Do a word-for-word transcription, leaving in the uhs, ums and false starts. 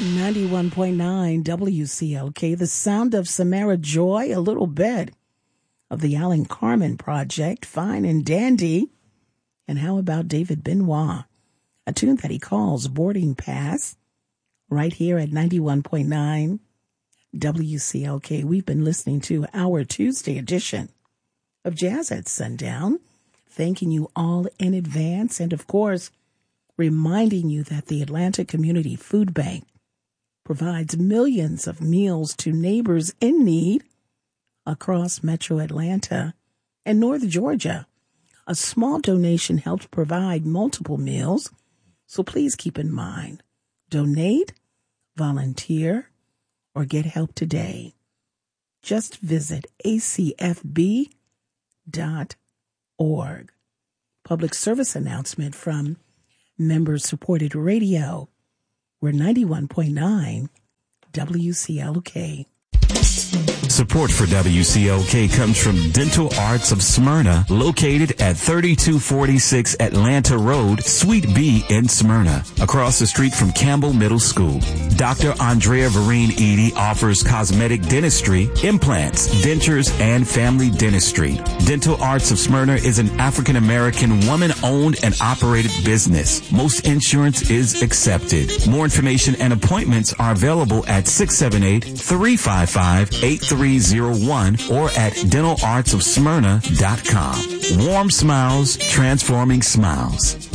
ninety-one point nine W C L K, the sound of Samara Joy, a little bit of the Alan Carmen Project, Fine and Dandy. And how about David Benoit, a tune that he calls Boarding Pass, right here at ninety-one point nine W C L K. We've been listening to our Tuesday edition of Jazz at Sundown, thanking you all in advance, and of course, reminding you that the Atlanta Community Food Bank provides millions of meals to neighbors in need across Metro Atlanta and North Georgia. A small donation helps provide multiple meals, so please keep in mind, donate, volunteer, or get help today. Just visit A C F B dot org. Public service announcement from member-supported radio. We're ninety-one point nine W C L K. Support for W C L K comes from Dental Arts of Smyrna, located at thirty-two forty-six Atlanta Road, Suite B in Smyrna, across the street from Campbell Middle School. Doctor Andrea Vereen Edie offers cosmetic dentistry, implants, dentures, and family dentistry. Dental Arts of Smyrna is an African-American woman-owned and operated business. Most insurance is accepted. More information and appointments are available at six seven eight, three five five, eight three zero one or at dental arts of smyrna dot com. Warm smiles, transforming smiles.